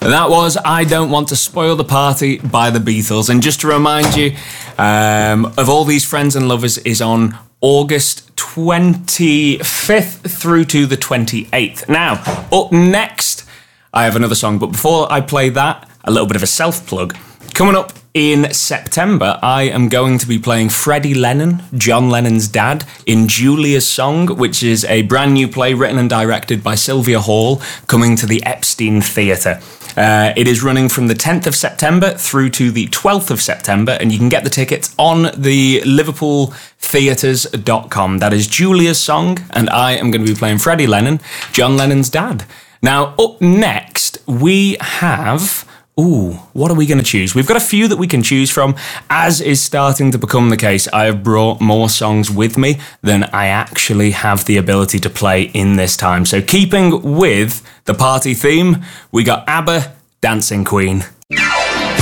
That was I Don't Want to Spoil the Party by the Beatles. And just to remind you, of All These Friends and Lovers is on August 25th through to the 28th. Now, up next, I have another song. But before I play that, a little bit of a self-plug. Coming up in September, I am going to be playing Freddie Lennon, John Lennon's dad, in Julia's Song, which is a brand new play written and directed by Sylvia Hall, coming to the Epstein Theatre. It is running from the 10th of September through to the 12th of September, and you can get the tickets on the liverpooltheatres.com. That is Julia's Song, and I am going to be playing Freddie Lennon, John Lennon's dad. Now, up next, we have... what are we going to choose? We've got a few that we can choose from. As is starting to become the case, I have brought more songs with me than I actually have the ability to play in this time. So keeping with the party theme, we got ABBA, Dancing Queen.